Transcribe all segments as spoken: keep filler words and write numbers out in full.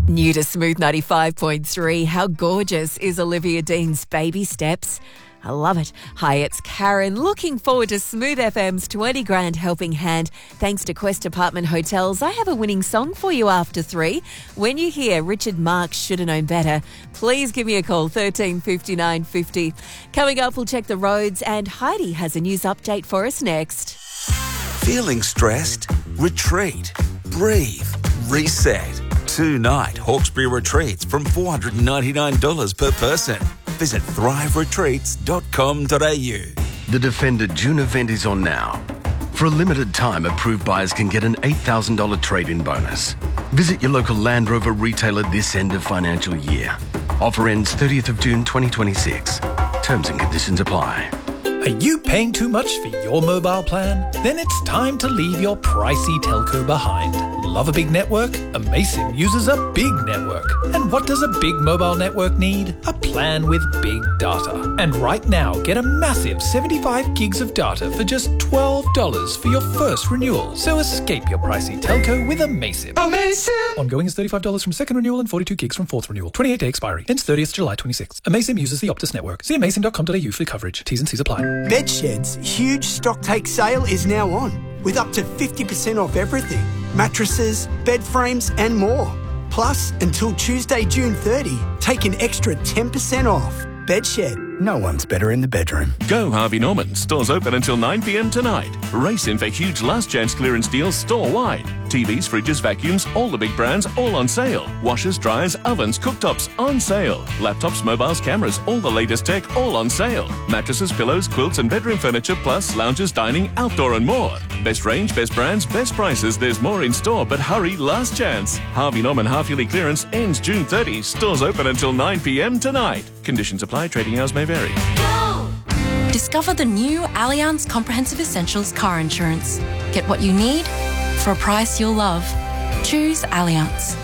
New to Smooth ninety-five point three, how gorgeous is Olivia Dean's Baby Steps? I love it. Hi, it's Karen. Looking forward to Smooth F M's twenty grand helping hand. Thanks to Quest Apartment Hotels, I have a winning song for you after three. When you hear Richard Marx Should Have Known Better, please give me a call, thirteen fifty-nine fifty. Coming up, we'll check the roads, and Heidi has a news update for us next. Feeling stressed? Retreat. Breathe. Reset. Two-night Hawkesbury retreats from four hundred ninety-nine dollars per person. Visit thrive retreats dot com dot a u. The Defender June event is on now. For a limited time, approved buyers can get an eight thousand dollars trade-in bonus. Visit your local Land Rover retailer this end of financial year. Offer ends thirtieth of June twenty twenty-six. Terms and conditions apply. Are you paying too much for your mobile plan? Then it's time to leave your pricey telco behind. Love a big network? Amaysim uses a big network. And what does a big mobile network need? A plan with big data. And right now, get a massive seventy-five gigs of data for just twelve dollars for your first renewal. So escape your pricey telco with Amaysim. Amaysim! Ongoing is thirty-five dollars from second renewal and forty-two gigs from fourth renewal. twenty-eight day expiry. Ends thirtieth July twenty-sixth. Amaysim uses the Optus network. See amaysim dot com dot a u for coverage. T's and C's apply. Bedshed's huge stock take sale is now on, with up to fifty percent off everything. Mattresses, bed frames and more. Plus, until Tuesday, June thirtieth, take an extra ten percent off. Bedshed. No one's better in the bedroom. Go Harvey Norman. Stores open until nine p m tonight. Race in for huge last chance clearance deals store-wide. T Vs, fridges, vacuums, all the big brands, all on sale. Washers, dryers, ovens, cooktops, on sale. Laptops, mobiles, cameras, all the latest tech, all on sale. Mattresses, pillows, quilts and bedroom furniture, plus lounges, dining, outdoor and more. Best range, best brands, best prices. There's more in store, but hurry, last chance. Harvey Norman half-yearly clearance ends June thirtieth. Stores open until nine p m tonight. Conditions apply. Trading hours may vary. Go! Discover the new Allianz Comprehensive Essentials car insurance. Get what you need for a price you'll love. Choose Allianz.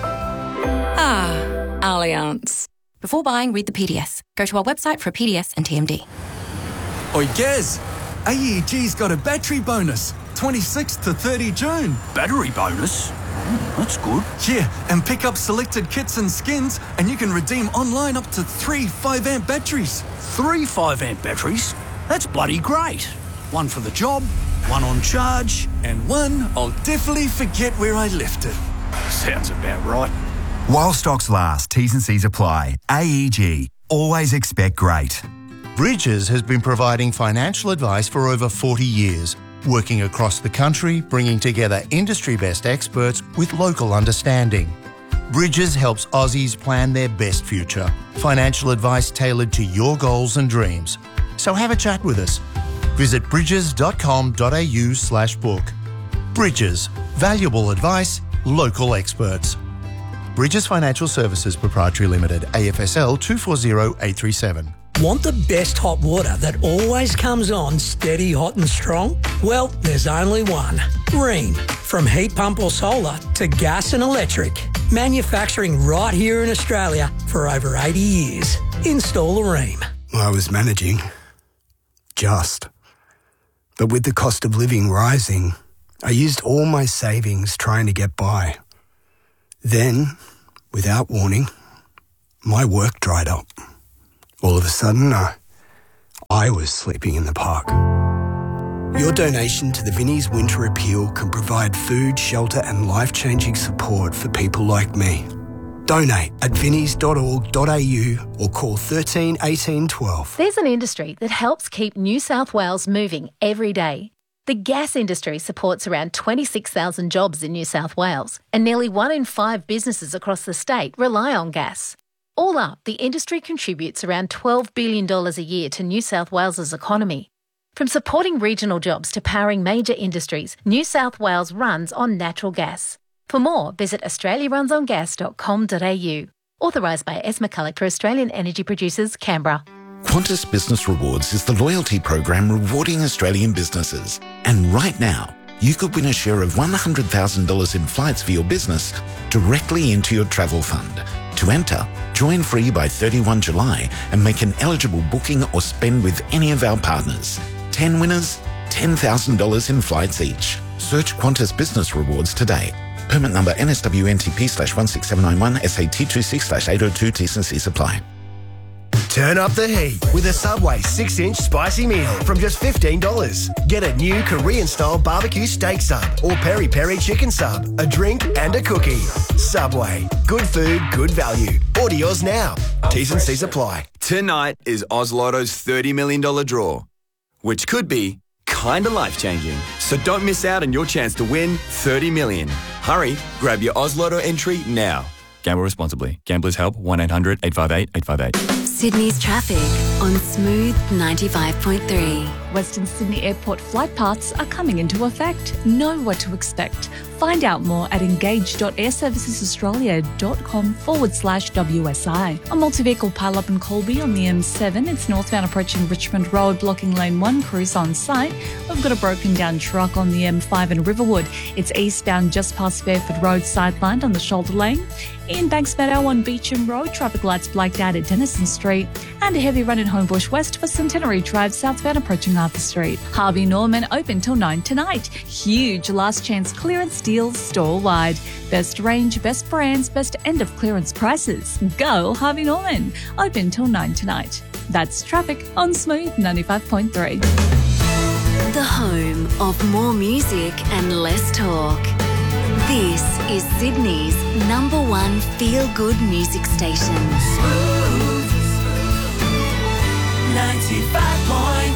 Ah, Allianz. Before buying, read the P D S. Go to our website for a P D S and T M D. Oi, Gaz, A E G's got a battery bonus, twenty-sixth to thirtieth June. Battery bonus? Mm, that's good. Yeah, and pick up selected kits and skins, and you can redeem online up to three five amp batteries. Three five amp batteries? That's bloody great. One for the job, one on charge, and one I'll definitely forget where I left it. Sounds about right. While stocks last, T's and C's apply. A E G. Always expect great. Bridges has been providing financial advice for over forty years, working across the country, bringing together industry-best experts with local understanding. Bridges helps Aussies plan their best future. Financial advice tailored to your goals and dreams. So have a chat with us. Visit bridges dot com dot a u slash book. Bridges. Valuable advice, local experts. Bridges Financial Services Proprietary Limited, A F S L two four zero eight three seven. Want the best hot water that always comes on steady, hot and strong? Well, there's only one. Rheem. From heat pump or solar to gas and electric. Manufacturing right here in Australia for over eighty years. Install a Rheem. I was managing. Just. But with the cost of living rising, I used all my savings trying to get by. Then, without warning, my work dried up. All of a sudden, uh, I was sleeping in the park. Your donation to the Vinnie's Winter Appeal can provide food, shelter and life-changing support for people like me. Donate at vinnies dot org dot a u or call thirteen eighteen twelve. There's an industry that helps keep New South Wales moving every day. The gas industry supports around twenty-six thousand jobs in New South Wales, and nearly one in five businesses across the state rely on gas. All up, the industry contributes around twelve billion dollars a year to New South Wales's economy. From supporting regional jobs to powering major industries, New South Wales runs on natural gas. For more, visit australia runs on gas dot com dot a u. Authorised by S. McCulloch for Australian Energy Producers, Canberra. Qantas Business Rewards is the loyalty program rewarding Australian businesses. And right now, you could win a share of one hundred thousand dollars in flights for your business directly into your travel fund. To enter, join free by thirty-first of July and make an eligible booking or spend with any of our partners. ten winners, ten thousand dollars in flights each. Search Qantas Business Rewards today. Permit number N S W N T P slash one six seven nine one S A T two six slash eight oh two T's and C's apply. Turn up the heat with a Subway six inch spicy meal from just fifteen dollars. Get a new Korean-style barbecue steak sub or peri-peri chicken sub, a drink and a cookie. Subway. Good food, good value. Order yours now. T's and C's apply. Tonight is Oz Lotto's thirty million dollars draw, which could be kinda life-changing. So don't miss out on your chance to win thirty million dollars. Hurry, grab your Oz Lotto entry now. Gamble responsibly. Gamblers help one eight hundred eight five eight eight five eight. Sydney's traffic on Smooth ninety-five point three. Western Sydney Airport flight paths are coming into effect. Know what to expect. Find out more at engage.airservicesaustralia.com forward slash WSI. A multi-vehicle pile-up in Colby on the M seven. It's northbound approaching Richmond Road, blocking lane one, crews on site. We've got a broken down truck on the M five in Riverwood. It's eastbound just past Fairford Road, sidelined on the shoulder lane. In Banks Meadow on Beecham Road, traffic lights blacked out at Denison Street. And a heavy run in Homebush West for Centenary Drive, southbound approaching Arthur Street. Harvey Norman open till nine tonight. Huge last chance clearance deals store-wide. Best range, best brands, best end of clearance prices. Go Harvey Norman. Open till nine tonight. That's traffic on Smooth ninety-five point three. The home of more music and less talk. This is Sydney's number one feel-good music station. Smooth ninety-five point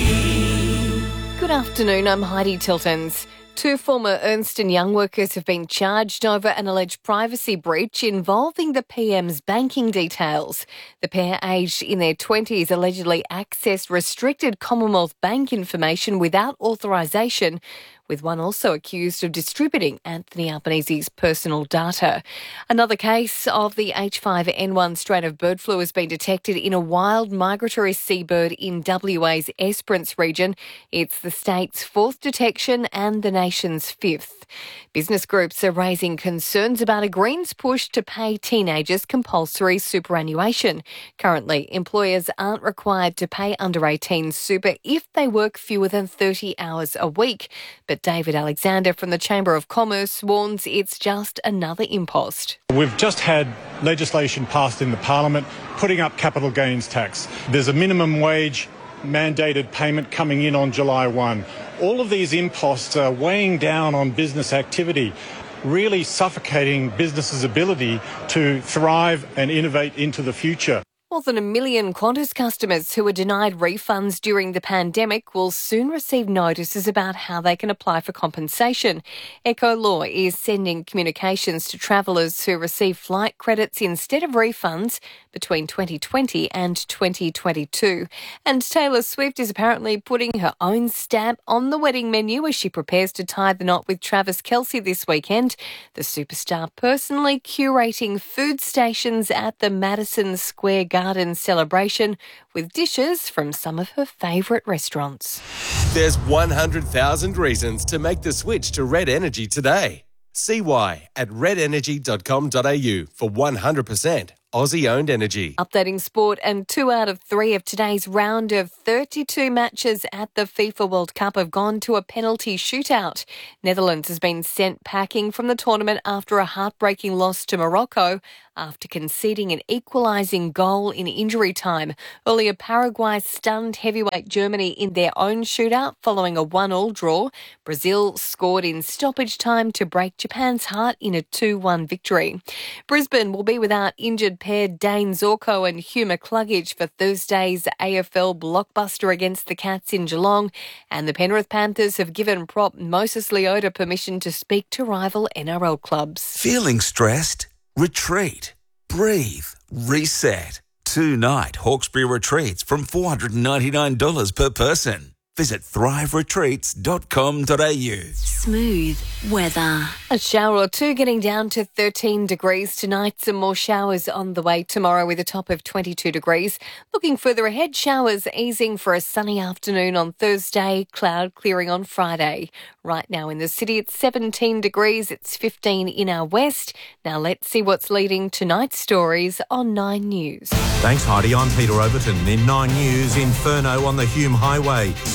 three. Good afternoon, I'm Heidi Tiltons. Two former Ernst and Young workers have been charged over an alleged privacy breach involving the P M's banking details. The pair, aged in their twenties, allegedly accessed restricted Commonwealth Bank information without authorisation, with one also accused of distributing Anthony Albanese's personal data. Another case of the H five N one strain of bird flu has been detected in a wild migratory seabird in W A's Esperance region. It's the state's fourth detection and the nation's fifth. Business groups are raising concerns about a Greens push to pay teenagers compulsory superannuation. Currently, employers aren't required to pay under eighteens super if they work fewer than thirty hours a week. But David Alexander from the Chamber of Commerce warns it's just another impost. We've just had legislation passed in the Parliament putting up capital gains tax. There's a minimum wage mandated payment coming in on July first. All of these imposts are weighing down on business activity, really suffocating businesses' ability to thrive and innovate into the future. More than a million Qantas customers who were denied refunds during the pandemic will soon receive notices about how they can apply for compensation. Echo Law is sending communications to travellers who receive flight credits instead of refunds between twenty twenty and twenty twenty-two. And Taylor Swift is apparently putting her own stamp on the wedding menu as she prepares to tie the knot with Travis Kelce this weekend. The superstar personally curating food stations at the Madison Square Garden celebration with dishes from some of her favourite restaurants. There's one hundred thousand reasons to make the switch to Red Energy today. See why at red energy dot com dot a u for one hundred percent Aussie-owned energy. Updating sport, and two out of three of today's round of thirty-two matches at the FIFA World Cup have gone to a penalty shootout. Netherlands has been sent packing from the tournament after a heartbreaking loss to Morocco after conceding an equalising goal in injury time. Earlier, Paraguay stunned heavyweight Germany in their own shootout following a one-all draw. Brazil scored in stoppage time to break Japan's heart in a two one victory. Brisbane will be without injured pair Dane Zorko and Hugh McCluggage for Thursday's A F L blockbuster against the Cats in Geelong, and the Penrith Panthers have given prop Moses Leota permission to speak to rival N R L clubs. Feeling stressed? Retreat. Breathe. Reset. Two-night Hawkesbury retreats from four hundred ninety-nine dollars per person. Visit thrive retreats dot com dot a u. Smooth weather. A shower or two getting down to thirteen degrees tonight. Some more showers on the way tomorrow with a top of twenty-two degrees. Looking further ahead, showers easing for a sunny afternoon on Thursday, cloud clearing on Friday. Right now in the city, it's seventeen degrees. It's fifteen in our west. Now let's see what's leading tonight's stories on Nine News. Thanks, Heidi. I'm Peter Overton. In Nine News, Inferno on the Hume Highway.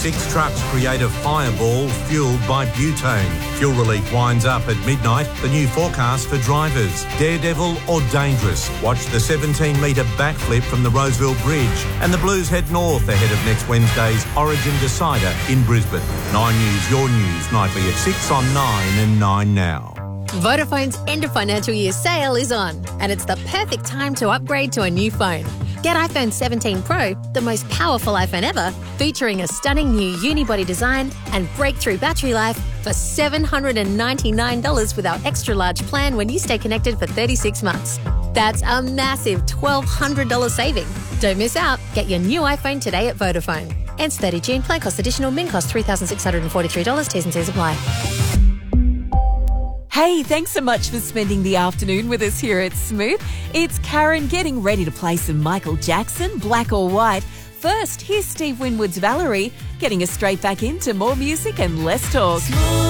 Six trucks create a fireball fuelled by butane. Fuel relief winds up at midnight. The new forecast for drivers. Daredevil or dangerous? Watch the seventeen metre backflip from the Roseville Bridge. And the Blues head north ahead of next Wednesday's Origin Decider in Brisbane. Nine News, your news, nightly at six on nine and nine now. Vodafone's end of financial year sale is on, and it's the perfect time to upgrade to a new phone. Get iPhone seventeen Pro, the most powerful iPhone ever, featuring a stunning new unibody design and breakthrough battery life for seven hundred ninety-nine dollars with our extra large plan when you stay connected for thirty-six months. That's a massive twelve hundred dollars saving. Don't miss out. Get your new iPhone today at Vodafone. Ends thirtieth of June. Plan cost additional. Min cost three thousand six hundred forty-three dollars. T's and C's apply. Hey, thanks so much for spending the afternoon with us here at Smooth. It's Karen getting ready to play some Michael Jackson, Black or White. First, here's Steve Winwood's Valerie, getting us straight back into more music and less talk.